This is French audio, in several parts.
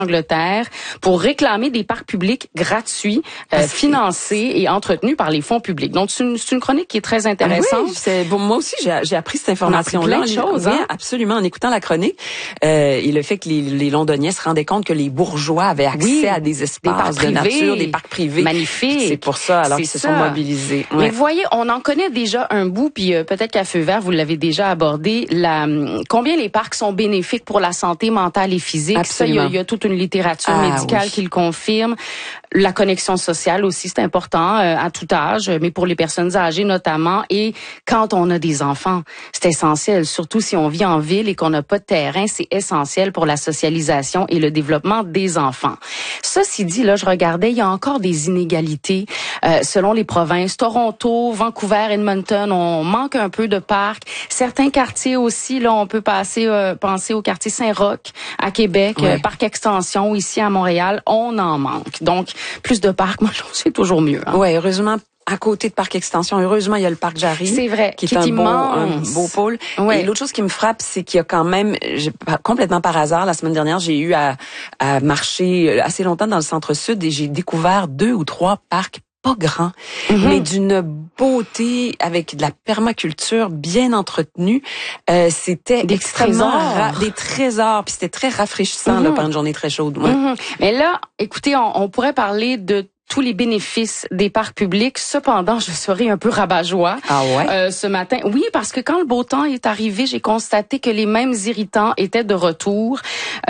Angleterre pour réclamer des parcs publics gratuits, financés et entretenus par les fonds publics. Donc, c'est une chronique qui est très intéressante. Oui, moi aussi, j'ai appris cette information-là. On a appris plein de choses, oui, absolument, en écoutant la chronique. Et le fait que les Londoniens se rendaient compte que les bourgeois avaient accès à des espaces de nature, des parcs privés. Magnifiques. C'est pour ça, alors qu'ils se sont mobilisés. Ouais. Mais vous voyez, on en connaît déjà un bout, puis peut-être qu'à Feu vert, vous l'avez déjà abordé, combien les parcs sont bénéfiques pour la santé mentale et physique. Absolument. Ça, il y a toute une littérature médicale qui le confirme. La connexion sociale aussi, c'est important à tout âge, mais pour les personnes âgées notamment. Et quand on a des enfants, c'est essentiel, surtout si on vit en ville et qu'on n'a pas de terrain, c'est essentiel pour la socialisation et le développement des enfants. Ceci dit, là, je regardais, il y a encore des inégalités selon les provinces. Toronto, Vancouver, Edmonton, on manque un peu de parcs. Certains quartiers aussi, là, on peut penser au quartier Saint-Roch à Québec, parc extension ici à Montréal, on en manque. Donc, plus de parcs, moi, je trouve que c'est toujours mieux. Hein? Oui, heureusement, à côté de Parc Extension, heureusement, il y a le Parc Jarry. C'est vrai. Qui est un beau pôle. Ouais. Et l'autre chose qui me frappe, c'est qu'il y a quand même, complètement par hasard, la semaine dernière, j'ai eu à marcher assez longtemps dans le centre-sud et j'ai découvert 2 ou 3 parcs pas grands, mais d'une beauté avec de la permaculture bien entretenue. C'était extrêmement des trésors, puis c'était très rafraîchissant là, pendant une journée très chaude. Ouais. Mais là, écoutez, on pourrait parler de tous les bénéfices des parcs publics. Cependant, je serai un peu rabat-joie ce matin. Oui, parce que quand le beau temps est arrivé, j'ai constaté que les mêmes irritants étaient de retour.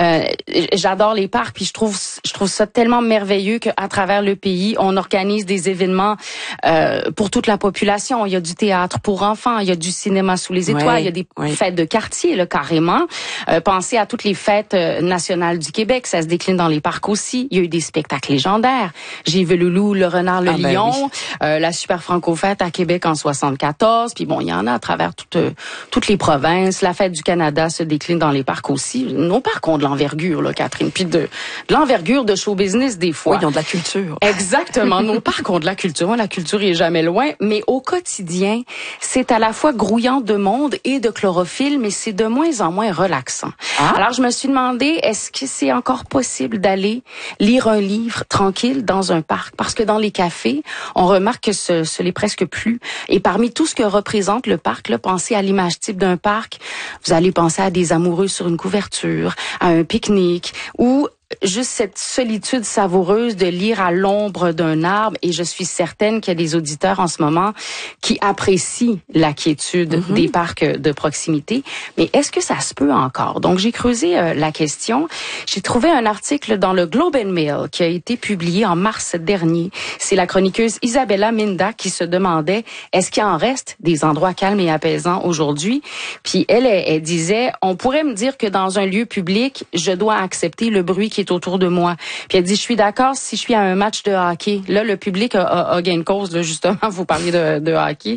J'adore les parcs, puis je trouve ça tellement merveilleux qu'à travers le pays, on organise des événements pour toute la population. Il y a du théâtre pour enfants, il y a du cinéma sous les étoiles, il y a des fêtes de quartier, là, carrément. Pensez à toutes les fêtes nationales du Québec, ça se décline dans les parcs aussi. Il y a eu des spectacles légendaires. J'ai vu le loup, le renard, le lion, la super franco-fête à Québec en 74, puis bon, il y en a à travers toutes les provinces. La fête du Canada se décline dans les parcs aussi. Nos parcs ont de l'envergure, là, Catherine, puis de l'envergure de show business des fois. Oui, ils ont de la culture. Exactement, nos parcs ont de la culture. Moi, la culture est jamais loin, mais au quotidien, c'est à la fois grouillant de monde et de chlorophylle, mais c'est de moins en moins relaxant. Alors, je me suis demandé, est-ce que c'est encore possible d'aller lire un livre tranquille dans un parc? Parce que dans les cafés, on remarque que ce l'est presque plus. Et parmi tout ce que représente le parc, là, pensez à l'image type d'un parc. Vous allez penser à des amoureux sur une couverture, à un pique-nique ou juste cette solitude savoureuse de lire à l'ombre d'un arbre. Et je suis certaine qu'il y a des auditeurs en ce moment qui apprécient la quiétude des parcs de proximité. Mais est-ce que ça se peut encore? Donc, j'ai creusé la question. J'ai trouvé un article dans le Globe and Mail qui a été publié en mars dernier. C'est la chroniqueuse Isabella Minda qui se demandait est-ce qu'il en reste des endroits calmes et apaisants aujourd'hui? Puis elle disait, on pourrait me dire que dans un lieu public, je dois accepter le bruit qui est autour de moi. Puis elle dit, je suis d'accord si je suis à un match de hockey. Là, le public a gain de cause, là, justement, vous parliez de hockey.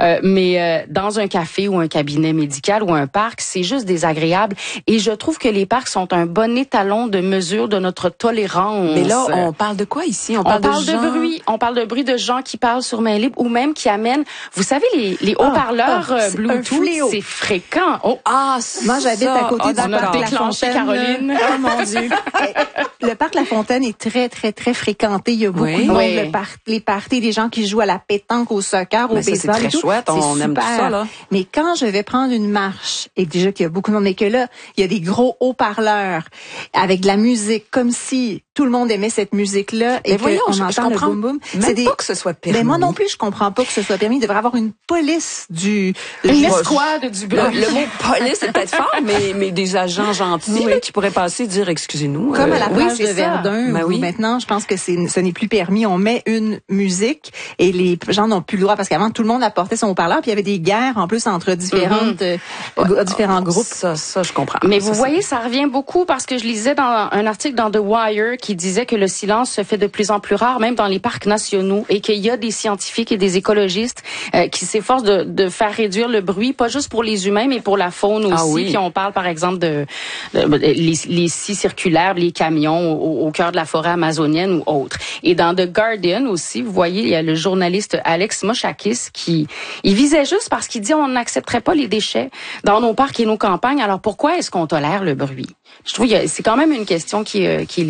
Mais dans un café ou un cabinet médical ou un parc, c'est juste désagréable. Et je trouve que les parcs sont un bon étalon de mesure de notre tolérance. Mais là, on parle de quoi ici? On parle de bruit. On parle de bruit de gens qui parlent sur main libre ou même qui amènent, vous savez, les haut-parleurs Bluetooth, c'est fréquent. Moi, j'habite à côté du parc La Fontaine. Caroline. Oh mon Dieu. Le parc La Fontaine est très, très, très fréquenté. Il y a beaucoup de monde. Les parties, des gens qui jouent à la pétanque, au soccer, au baseball. C'est très chouette. On aime tout ça, là. Mais quand je vais prendre une marche, et déjà qu'il y a beaucoup de monde, mais que là, il y a des gros haut-parleurs avec de la musique, comme si tout le monde aimait cette musique-là. Et voyons, on entend le boum-boum. Même pas que ce soit permis. Mais moi non plus, je comprends pas que ce soit permis. Il devrait avoir une police une escouade du bruit. Le mot police, c'est peut-être fort, mais des agents gentils là, qui pourraient passer et dire, excusez-nous. Comme à la plage de Verdun, où maintenant, je pense que ce n'est plus permis. On met une musique et les gens n'ont plus le droit parce qu'avant, tout le monde apportait son haut-parleur puis il y avait des guerres en plus entre différents groupes. Ça, je comprends. Mais vous voyez, ça revient beaucoup parce que je lisais dans un article dans The Wire qui disait que le silence se fait de plus en plus rare, même dans les parcs nationaux, et qu'il y a des scientifiques et des écologistes qui s'efforcent de faire réduire le bruit, pas juste pour les humains, mais pour la faune aussi. Puis on parle, par exemple, les scies circulaires, les les camions au cœur de la forêt amazonienne ou autre. Et dans The Guardian aussi, vous voyez, il y a le journaliste Alex Moschakis qui il visait juste parce qu'il dit on n'accepterait pas les déchets dans nos parcs et nos campagnes. Alors pourquoi est-ce qu'on tolère le bruit? Je trouve que c'est quand même une question qui est